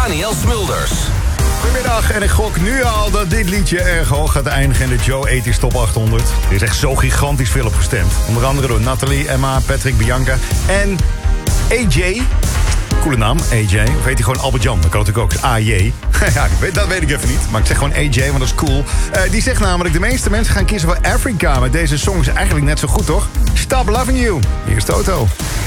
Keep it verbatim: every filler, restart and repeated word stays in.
Daniel Smulders. Goedemiddag, en ik gok nu al dat dit liedje erg hoog gaat eindigen in de Joe ethisch Top achthonderd. Er is echt zo gigantisch veel op gestemd. Onder andere door Nathalie, Emma, Patrick, Bianca en A J. Coole naam, A J. Of heet hij gewoon Albert Jan? Dat kan natuurlijk ook. A J. Ja, dat weet ik even niet. Maar ik zeg gewoon A J, want dat is cool. Uh, die zegt namelijk, de meeste mensen gaan kiezen voor Africa. Maar deze song is eigenlijk net zo goed, toch? Stop Loving You. Hier is Toto.